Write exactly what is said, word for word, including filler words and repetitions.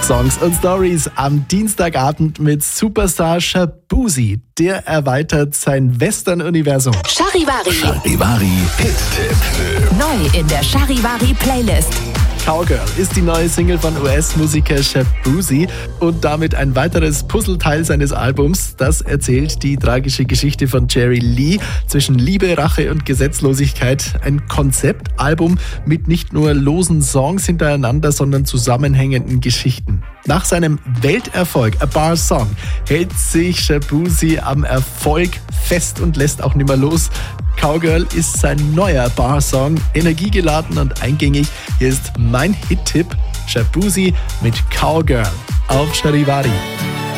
Songs und Stories am Dienstagabend mit Superstar Shaboozey. Der erweitert sein Western-Universum. Charivari. Charivari Hit-Tipp. Neu in der Charivari-Playlist. Cowgirl ist die neue Single von U S-Musiker Shaboozey und damit ein weiteres Puzzleteil seines Albums. Das erzählt die tragische Geschichte von Jerry Lee zwischen Liebe, Rache und Gesetzlosigkeit. Ein Konzeptalbum mit nicht nur losen Songs hintereinander, sondern zusammenhängenden Geschichten. Nach seinem Welterfolg A Bar Song hält sich Shaboozey am Erfolg fest und lässt auch nicht mehr los. Cowgirl ist sein neuer Bar-Song, energiegeladen und eingängig. Hier ist mein Hit-Tipp, Shaboozey mit Cowgirl auf Charivari.